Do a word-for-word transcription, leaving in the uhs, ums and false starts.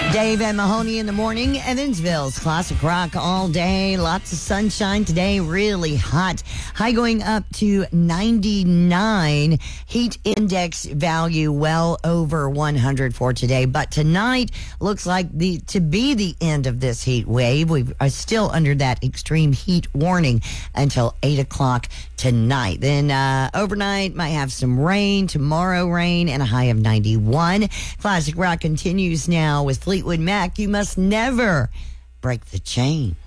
Dave and Mahoney in the morning. Evansville's classic rock all day. Lots of sunshine today. Really hot. High going up to ninety-nine. Heat index value well over one hundred for today. But tonight looks like the to be the end of this heat wave. We are still under that extreme heat warning until eight o'clock tonight. Then uh, overnight might have some rain. Tomorrow rain and a high of ninety-one. Classic rock continues now with Fleetwood Mac. You must never break the chain.